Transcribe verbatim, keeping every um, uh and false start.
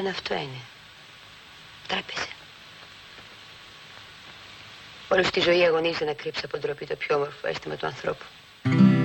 μόνο αυτό είναι. Τράπεζα. Όλη τη ζωή αγωνίζεται να κρύψει από ντροπή το πιο όμορφο αίσθημα του ανθρώπου.